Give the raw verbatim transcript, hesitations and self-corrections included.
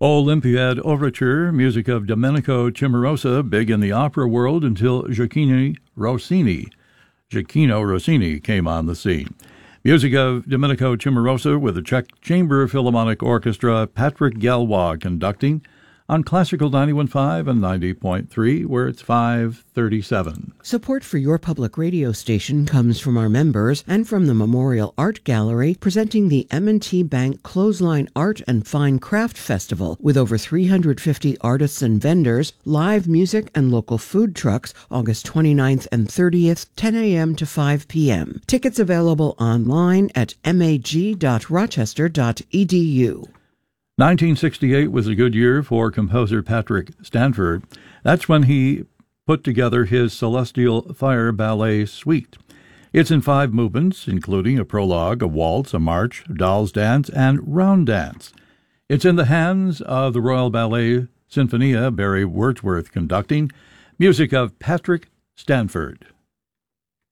Olympiad Overture, music of Domenico Cimarosa, big in the opera world until Gioacchino Rossini. Gioacchino Rossini came on the scene. Music of Domenico Cimarosa with the Czech Chamber Philharmonic Orchestra, Patrick Galois conducting on Classical ninety-one point five and ninety point three, where it's five thirty-seven. Support for your public radio station comes from our members and from the Memorial Art Gallery, presenting the M and T Bank Clothesline Art and Fine Craft Festival with over three hundred fifty artists and vendors, live music and local food trucks, August twenty-ninth and thirtieth, ten a.m. to five p.m. Tickets available online at mag dot rochester dot e d u. nineteen sixty-eight was a good year for composer Patrick Stanford. That's when he put together his Celestial Fire Ballet Suite. It's in five movements, including a prologue, a waltz, a march, doll's dance, and round dance. It's in the hands of the Royal Ballet Sinfonia, Barry Wordsworth conducting, music of Patrick Stanford.